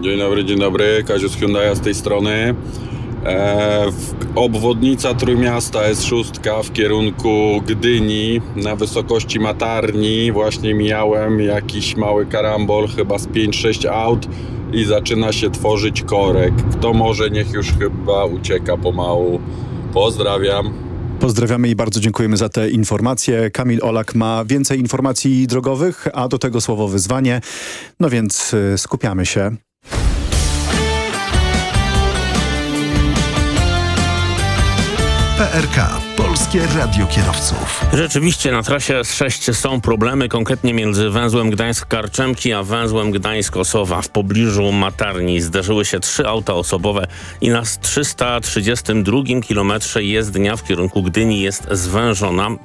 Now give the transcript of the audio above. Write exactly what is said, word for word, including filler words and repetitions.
Dzień dobry, dzień dobry. Kaziu z Hyundai'a z tej strony. E, w, obwodnica Trójmiasta S sześć w kierunku Gdyni na wysokości Matarni. Właśnie mijałem jakiś mały karambol, chyba z pięć sześć aut i zaczyna się tworzyć korek. Kto może, niech już chyba ucieka pomału. Pozdrawiam. Pozdrawiamy i bardzo dziękujemy za te informacje. Kamil Olak ma więcej informacji drogowych, a do tego słowo wyzwanie. No więc y, skupiamy się. P R K. Polskie Radio Kierowców. Rzeczywiście na trasie S sześć są problemy, konkretnie między węzłem Gdańsk-Karczemki a węzłem Gdańsk-Osowa. W pobliżu Matarni zderzyły się trzy auta osobowe i na trzysta trzydziestym drugim kilometrze jezdnia w kierunku Gdyni jest zwężona.